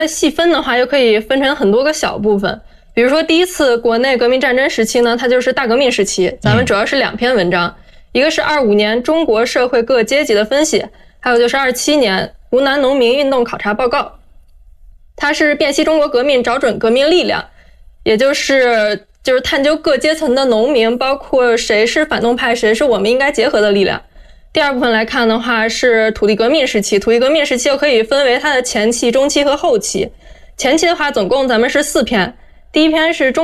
细分的话，又可以分成很多个小部分。比如说第一次国内革命战争时期呢，它就是大革命时期，咱们主要是2篇文章，一个是25年中国社会各阶级的分析，还有就是27年湖南农民运动考察报告。它是辨析中国革命，找准革命力量，也就是探究各阶层的农民，包括谁是反动派，谁是我们应该结合的力量。第二部分来看的话是土地革命时期，土地革命时期又可以分为它的前期、中期和后期。前期的话总共咱们是4篇，第一篇是中